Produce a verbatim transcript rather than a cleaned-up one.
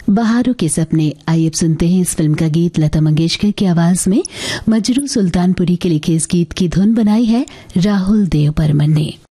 बहारों के सपने। आइए अब सुनते हैं इस फिल्म का गीत। लता मंगेशकर की आवाज में मजरू सुल्तानपुरी के लिखे इस गीत की धुन बनाई है राहुल देव बर्मन ने।